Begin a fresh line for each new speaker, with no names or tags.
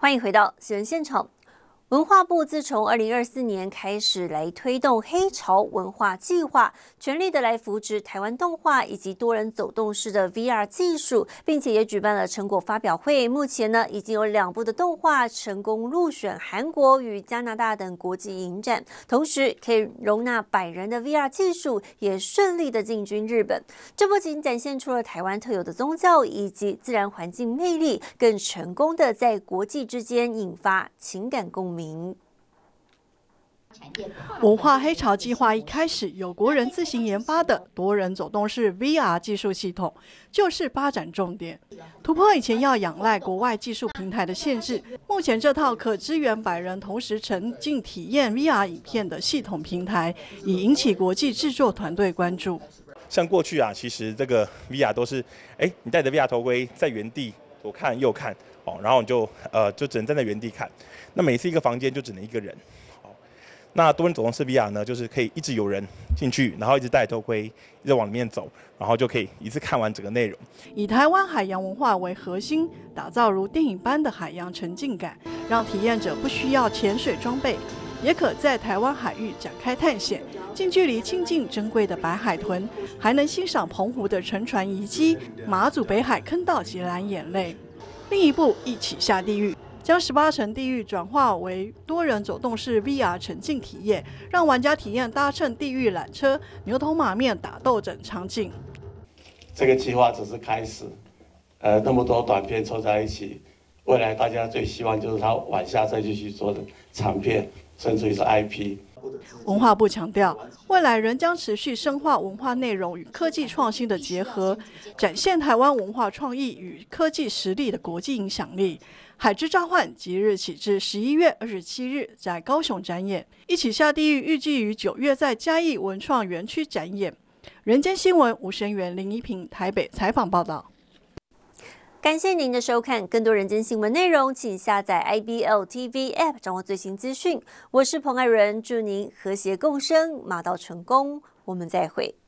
欢迎回到新闻现场。文化部自从2024年开始来推动黑潮文化计划，全力的来扶植台湾动画以及多人走动式的 VR 技术，并且也举办了成果发表会。目前呢，已经有2部的动画成功入选韩国与加拿大等国际影展，同时可以容纳100人的 VR 技术也顺利的进军日本。这不仅展现出了台湾特有的宗教以及自然环境魅力，更成功的在国际之间引发情感共鸣。
文化黑潮计划一开始，有国人自行研发的多人走动式 VR 技术系统就是发展重点，突破以前要仰赖国外技术平台的限制。目前这套可支援100人同时沉浸体验 VR 影片的系统平台，已引起国际制作团队关注。
像过去其实这个 VR 都是，你戴着 VR 头盔在原地左看右看，然后你就只能站在原地看。那每次一个房间就只能1个人。那多人走动式 VR 呢，就是可以一直有人进去，然后一直戴头盔，一直往里面走，然后就可以一次看完整个内容。
以台湾海洋文化为核心，打造如电影般的海洋沉浸感，让体验者不需要潜水装备，也可在台湾海域展开探险，近距离亲近珍贵的白海豚，还能欣赏澎湖的沉船遗迹、马祖北海坑道及蓝眼泪。另一部《一起下地狱》将18层地狱转化为多人走动式 VR 沉浸体验，让玩家体验搭乘地狱缆车、牛头马面打斗等场景。
这个计划只是开始，那么多短片凑在一起，未来大家最希望就是它往下再继续做的长片，甚至于是 IP。
文化部强调，未来仍将持续深化文化内容与科技创新的结合，展现台湾文化创意与科技实力的国际影响力。海之召唤即日起至11月27日在高雄展演，一起下地狱预计于9月在嘉义文创园区展演。人间新闻吴声源、林怡平台北采访报道。
感谢您的收看，更多人间新闻内容，请下载 IBL TV App 掌握最新资讯。我是彭爱伦，祝您和谐共生，马到成功，我们再会。